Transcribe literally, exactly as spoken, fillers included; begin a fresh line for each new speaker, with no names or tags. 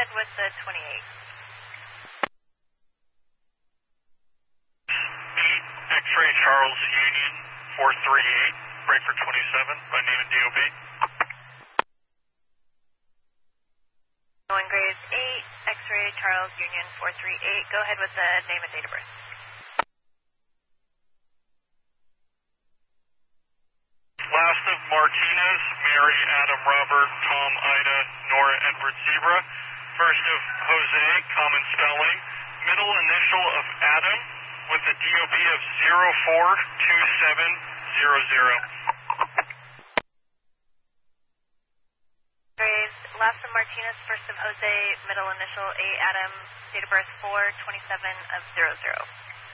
with the twenty-eight.
eight, X-ray Charles Union, four three eight, break for twenty-seven, by name and D O B.
Going Graves eight, X-ray Charles Union, four three eight. Go ahead with the name and date of birth.
Last of Martinez, Mary, Adam, Robert, Tom, Ida, Nora, Edward, Zebra. First of Jose, common spelling. Middle initial of Adam with a D O B of zero four two seven zero zero.
Graves, last of Martinez, first of Jose, middle initial A Adam, date of birth four twenty-seven of zero zero.